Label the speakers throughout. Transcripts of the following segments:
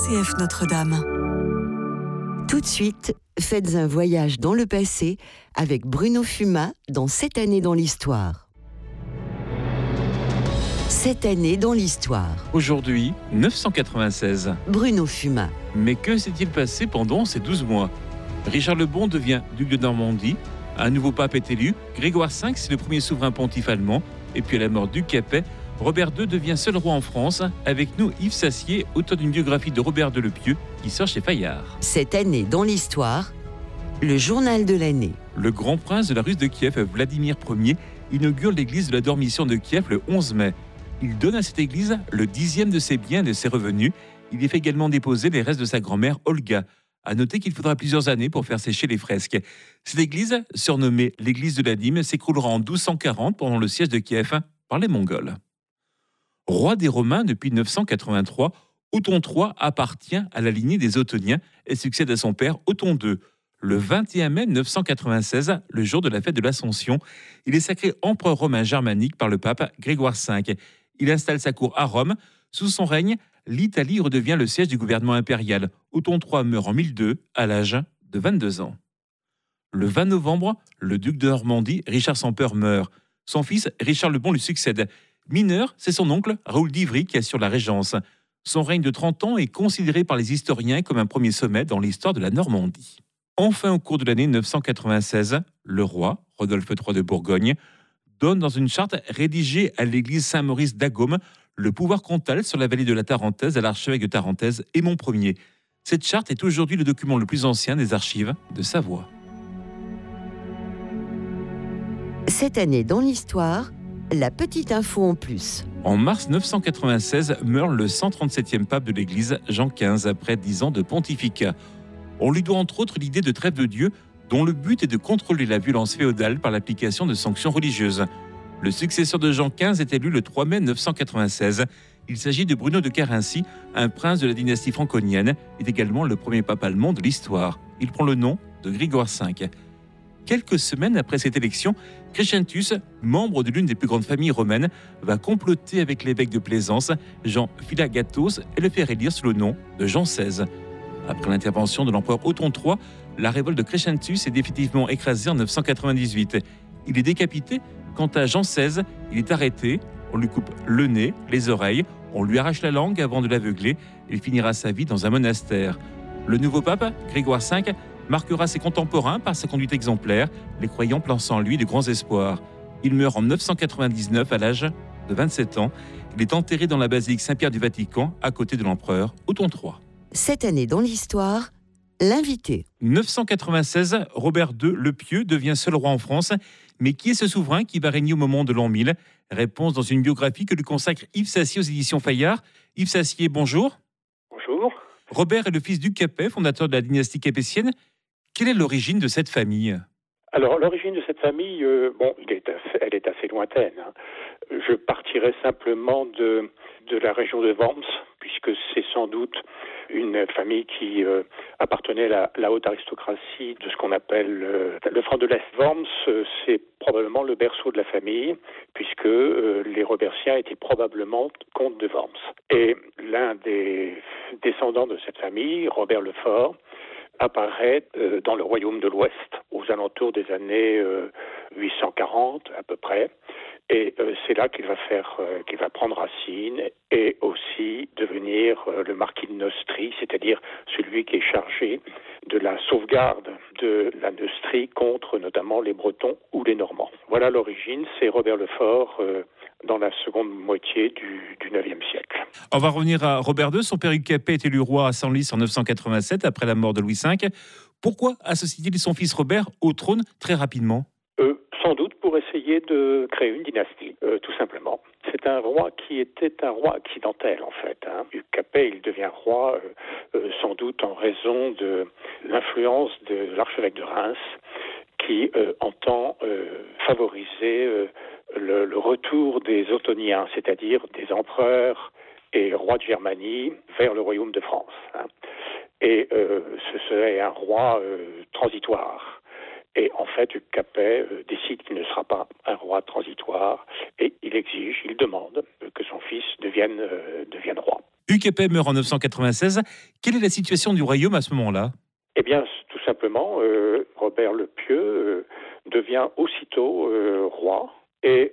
Speaker 1: RCF Notre-Dame.
Speaker 2: Tout de suite, faites un voyage dans le passé avec Bruno Fumat dans Cette année dans l'histoire. Cette année dans l'histoire.
Speaker 3: Aujourd'hui, 996.
Speaker 2: Bruno Fumat.
Speaker 3: Mais que s'est-il passé pendant ces 12 mois ? Richard le Bon devient duc de Normandie, un nouveau pape est élu, Grégoire V, c'est le premier souverain pontife allemand, et puis à la mort du Capet, Robert II devient seul roi en France. Avec nous, Yves Sassier, auteur d'une biographie de Robert II le Pieux, qui sort chez Fayard.
Speaker 2: Cette année dans l'histoire, le journal de l'année.
Speaker 3: Le grand prince de la Russe de Kiev, Vladimir Ier, inaugure l'église de la Dormition de Kiev le 11 mai. Il donne à cette église le 10e de ses biens et de ses revenus. Il y fait également déposer les restes de sa grand-mère Olga. À noter qu'il faudra plusieurs années pour faire sécher les fresques. Cette église, surnommée l'église de la Dîme, s'écroulera en 1240 pendant le siège de Kiev par les Mongols. Roi des Romains depuis 983, Othon III appartient à la lignée des Ottoniens et succède à son père Othon II. Le 21 mai 996, le jour de la fête de l'Ascension, il est sacré empereur romain germanique par le pape Grégoire V. Il installe sa cour à Rome. Sous son règne, l'Italie redevient le siège du gouvernement impérial. Othon III meurt en 1002 à l'âge de 22 ans. Le 20 novembre, le duc de Normandie, Richard sans peur, meurt. Son fils, Richard le Bon, lui succède. Mineur, c'est son oncle, Raoul d'Ivry, qui assure la régence. Son règne de 30 ans est considéré par les historiens comme un premier sommet dans l'histoire de la Normandie. Enfin, au cours de l'année 996, le roi, Rodolphe III de Bourgogne, donne dans une charte rédigée à l'église Saint-Maurice d'Agome le pouvoir comtal sur la vallée de la Tarentaise à l'archevêque de Tarentaise Aymon Ier. Cette charte est aujourd'hui le document le plus ancien des archives de Savoie.
Speaker 2: Cette année dans l'histoire, la petite info en plus.
Speaker 3: En mars 996 meurt le 137e pape de l'Église, Jean XV, après 10 ans de pontificat. On lui doit entre autres l'idée de trêve de Dieu, dont le but est de contrôler la violence féodale par l'application de sanctions religieuses. Le successeur de Jean XV est élu le 3 mai 996. Il s'agit de Bruno de Carinthie, un prince de la dynastie franconienne, et également le premier pape allemand de l'histoire. Il prend le nom de Grégoire V. Quelques semaines après cette élection, Crescentius, membre de l'une des plus grandes familles romaines, va comploter avec l'évêque de Plaisance, Jean Philagathos, et le faire élire sous le nom de Jean XVI. Après l'intervention de l'empereur Othon III, la révolte de Crescentius est définitivement écrasée en 998. Il est décapité. Quant à Jean XVI, il est arrêté, on lui coupe le nez, les oreilles, on lui arrache la langue avant de l'aveugler, et il finira sa vie dans un monastère. Le nouveau pape, Grégoire V, marquera ses contemporains par sa conduite exemplaire, les croyants plaçant en lui de grands espoirs. Il meurt en 999 à l'âge de 27 ans. Il est enterré dans la basilique Saint-Pierre du Vatican, à côté de l'empereur Othon III.
Speaker 2: Cette année dans l'histoire, l'invité.
Speaker 3: 996, Robert II le Pieux devient seul roi en France. Mais qui est ce souverain qui va régner au moment de l'an 1000 ? Réponse dans une biographie que lui consacre Yves Sassier aux éditions Fayard. Yves Sassier, bonjour.
Speaker 4: Bonjour.
Speaker 3: Robert est le fils du Capet, fondateur de la dynastie capétienne. Quelle est l'origine de cette famille ?
Speaker 4: Alors, l'origine de cette famille, elle est assez lointaine. Je partirai simplement de la région de Worms, puisque c'est sans doute une famille qui appartenait à la haute aristocratie de ce qu'on appelle le Franc de l'Est. Worms, c'est probablement le berceau de la famille, puisque les Robertiens étaient probablement comtes de Worms. Et l'un des descendants de cette famille, Robert le Fort, apparaît dans le royaume de l'Ouest aux alentours des années 840 à peu près, et c'est là qu'il va prendre racine et aussi devenir le marquis de Neustrie, c'est-à-dire celui qui est chargé de la sauvegarde de la Neustrie contre notamment les Bretons ou les Normands. Voilà l'origine, c'est Robert le Fort dans la seconde moitié du IXe siècle.
Speaker 3: On va revenir à Robert II. Son père Capet est élu roi à Senlis en 987, après la mort de Louis V. Pourquoi associe-t-il son fils Robert au trône très rapidement ?
Speaker 4: Sans doute pour essayer de créer une dynastie, tout simplement. C'est un roi qui était un roi accidentel, en fait. Capet, il devient roi sans doute en raison de l'influence de l'archevêque de Reims, qui entend favoriser le retour des Ottoniens, c'est-à-dire des empereurs et rois de Germanie vers le royaume de France. Et ce serait un roi transitoire. Et en fait, Capet décide qu'il ne sera pas un roi transitoire et il demande que son fils devienne roi.
Speaker 3: Hugues Capet meurt en 996. Quelle est la situation du royaume à ce moment-là?
Speaker 4: Eh bien, tout simplement, Robert le Pieux devient aussitôt roi et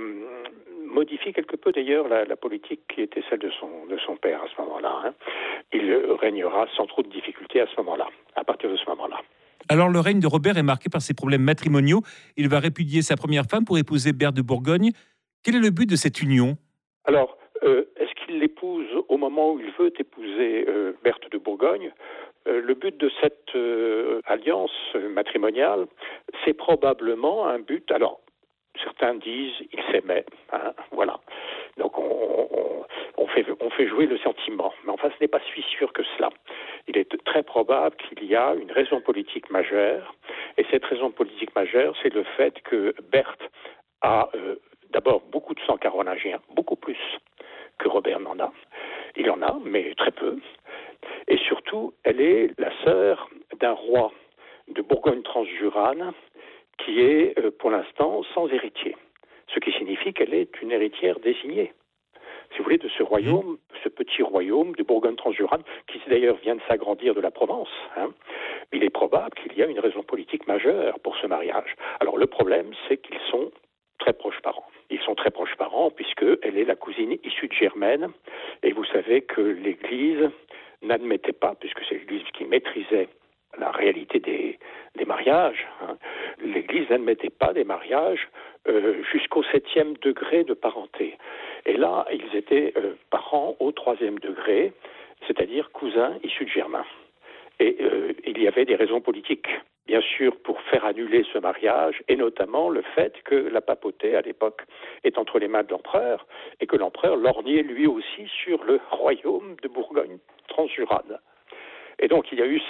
Speaker 4: modifie quelque peu d'ailleurs la politique qui était celle de son père à ce moment-là. Hein. Il régnera sans trop de difficultés à ce moment-là, à partir de ce moment-là.
Speaker 3: Alors le règne de Robert est marqué par ses problèmes matrimoniaux. Il va répudier sa première femme pour épouser Berthe de Bourgogne. Quel est le but de cette union?
Speaker 4: Alors, est-ce qu'il l'épouse au moment où il veut épouser Berthe de Bourgogne? Le but de cette alliance matrimoniale, c'est probablement un but. Alors, certains disent ils s'aimaient, hein, voilà. Donc on fait jouer le sentiment, mais enfin ce n'est pas si sûr que cela. Il est très probable qu'il y a une raison politique majeure, et cette raison politique majeure, c'est le fait que Berthe a d'abord beaucoup de sang carolingien, beaucoup plus que Robert n'en a. Il en a, mais très peu. Et surtout, elle est la sœur d'un roi de Bourgogne-Transjurane qui est, pour l'instant, sans héritier. Ce qui signifie qu'elle est une héritière désignée, si vous voulez, de ce royaume, ce petit royaume de Bourgogne-Transjurane, qui d'ailleurs vient de s'agrandir de la Provence. Hein. Il est probable qu'il y a une raison politique majeure pour ce mariage. Alors le problème, c'est qu'ils sont très proches parents. Ils sont très proches parents puisqu'elle est la cousine issue de Germaine. Et vous savez que l'Église n'admettait pas, puisque c'est l'Église qui maîtrisait la réalité des mariages, hein, l'Église n'admettait pas des mariages jusqu'au 7e degré de parenté. Et là, ils étaient parents au 3e degré, c'est-à-dire cousins issus de Germain. Et il y avait des raisons politiques, bien sûr, pour faire annuler ce mariage, et notamment le fait que la papauté, à l'époque, est entre les mains de l'empereur, et que l'empereur lorgnait lui aussi sur le royaume de Bourgogne-Transjurane. Et donc il y a eu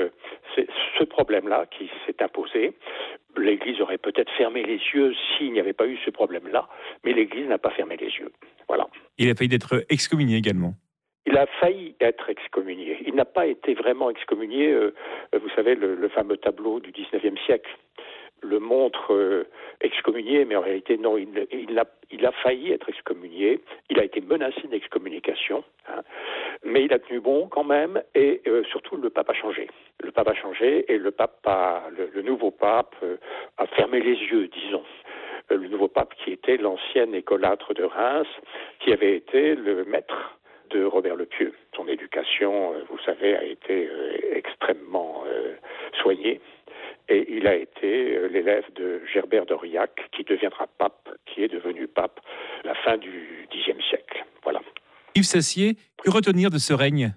Speaker 4: ce problème-là qui s'est imposé. L'Église aurait peut-être fermé les yeux s'il n'y avait pas eu ce problème-là, mais l'Église n'a pas fermé les yeux. Voilà.
Speaker 3: Il a failli être excommunié également.
Speaker 4: Il a failli être excommunié. Il n'a pas été vraiment excommunié. Vous savez, le fameux tableau du 19e siècle le montre excommunié, mais en réalité, non, il a failli être excommunié. Il a été menacé d'excommunication, hein, mais il a tenu bon quand même, et surtout, le pape a changé. Le pape a changé, et le nouveau pape a fermé les yeux, disons. Le nouveau pape qui était l'ancien écolâtre de Reims, qui avait été le maître de Robert le Pieux. Son éducation, vous savez, a été extrêmement soignée. Et il a été l'élève de Gerbert d'Aurillac, qui deviendra pape, qui est devenu pape à la fin du Xe siècle. Voilà.
Speaker 3: Yves Sassier, que retenir de ce règne?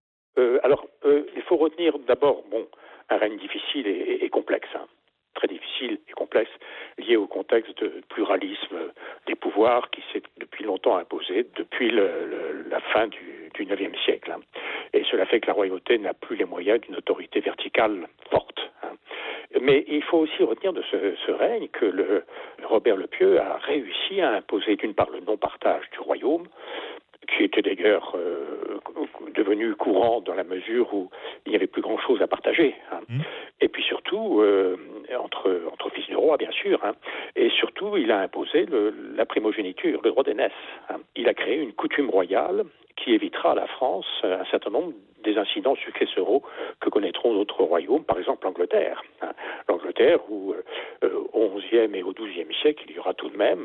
Speaker 4: Il faut retenir d'abord, un règne difficile et complexe, hein. Très difficile et complexe, lié au contexte de pluralisme des pouvoirs qui s'est depuis longtemps imposé, depuis la fin du IXe siècle. Hein. Et cela fait que la royauté n'a plus les moyens d'une autorité verticale forte. Hein. Mais il faut aussi retenir de ce règne que Robert le Pieux a réussi à imposer d'une part le non-partage du royaume, qui était d'ailleurs devenu courant dans la mesure où il n'y avait plus grand-chose à partager. Hein. Et puis surtout, entre fils de roi, bien sûr, hein. Et surtout, il a imposé la primogéniture, le droit d'aînesse. Hein. Il a créé une coutume royale qui évitera à la France un certain nombre des incidents successoraux que connaîtront d'autres royaumes, par exemple l'Angleterre. Hein. L'Angleterre où au XIe et au XIIe siècle, il y aura tout de même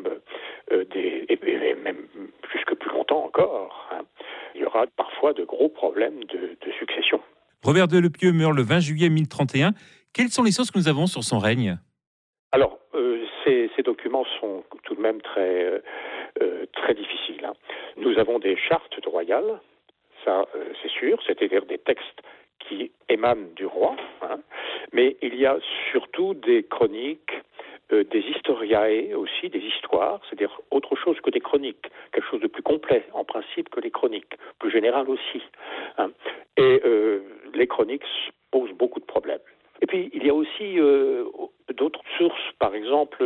Speaker 4: et même jusque plus longtemps encore, hein, il y aura parfois de gros problèmes de succession.
Speaker 3: Robert de Le Pieux meurt le 20 juillet 1031. Quelles sont les sources que nous avons sur son règne?
Speaker 4: Alors, ces documents sont tout de même très difficiles. Hein. Nous avons des chartes royales, ça c'est sûr, c'est-à-dire des textes qui émanent du roi, hein, mais il y a surtout des chroniques, des historiae aussi, des histoires, c'est-à-dire autre chose que des chroniques, quelque chose de plus complet en principe que les chroniques, plus général aussi. Hein. Et les chroniques posent beaucoup de problèmes. Et puis il y a aussi d'autres sources, par exemple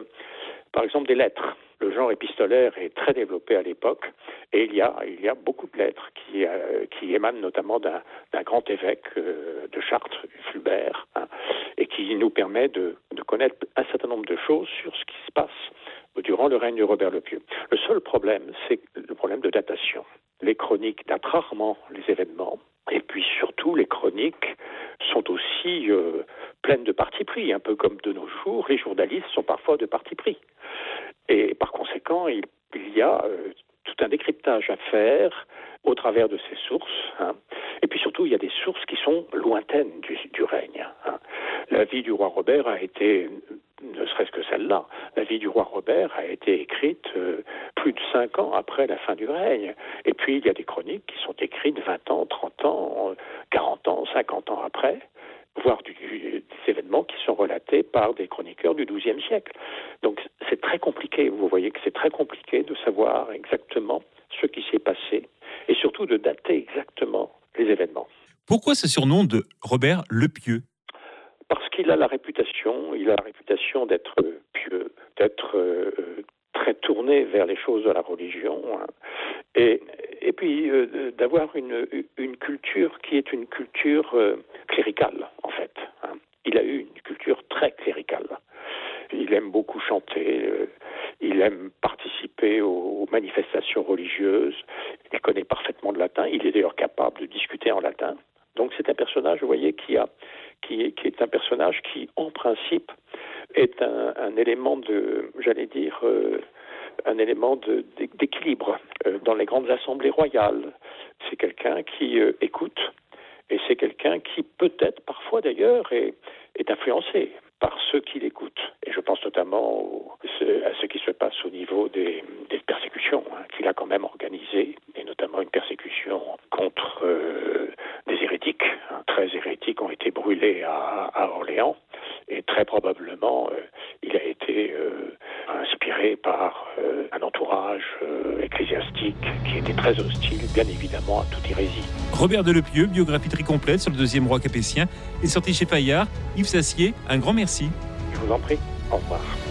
Speaker 4: des lettres. Le genre épistolaire est très développé à l'époque, et il y a beaucoup de lettres qui émanent notamment d'un grand évêque de Chartres, Fulbert, hein, et qui nous permet de connaître un certain nombre de choses sur ce qui se passe durant le règne de Robert le Pieux. Le seul problème, c'est le problème de datation. Les chroniques datent rarement les événements. Et puis surtout, les chroniques sont aussi pleines de parti pris, un peu comme de nos jours, les journalistes sont parfois de parti pris. Et par conséquent, il y a tout un décryptage à faire au travers de ces sources. Et puis surtout, il y a des sources qui sont lointaines du règne. La vie du roi Robert a été, ne serait-ce que celle-là, la vie du roi Robert a été écrite plus de 5 ans après la fin du règne. Et puis, il y a des chroniques qui sont écrites 20 ans, 30 ans, 40 ans, 50 ans après, voire des événements qui sont relatés par des chroniqueurs du XIIe siècle. Donc, c'est très compliqué. Vous voyez que c'est très compliqué de savoir exactement ce qui s'est passé et surtout de dater exactement les événements.
Speaker 3: Pourquoi ce surnom de Robert le Pieux ?
Speaker 4: Parce qu'il a la réputation d'être pieux, d'être très tourné vers les choses de la religion, et puis d'avoir une culture qui est une culture cléricale, en fait. Il a eu une culture très cléricale. Il aime beaucoup chanter, il aime participer aux manifestations religieuses, il connaît parfaitement le latin, il est d'ailleurs capable de discuter en latin. Donc c'est un personnage, vous voyez, qui est un personnage qui, en principe, est un élément un élément d'équilibre dans les grandes assemblées royales. C'est quelqu'un qui écoute, et c'est quelqu'un qui peut-être parfois d'ailleurs est influencé par ceux qui l'écoutent. Et je pense notamment à ce qui se passe au niveau des persécutions qu'il a quand même organisées, et notamment une persécution contre des hérétiques. 13 hérétiques ont été brûlés à Orléans, et très probablement il a été inspiré par un entourage ecclésiastique qui était très hostile, bien évidemment, à toute hérésie.
Speaker 3: Robert de Le Pieux, biographie très complète sur le deuxième roi capétien, est sorti chez Fayard. Yves Sassier, un grand merci.
Speaker 4: Je vous en prie. Au revoir.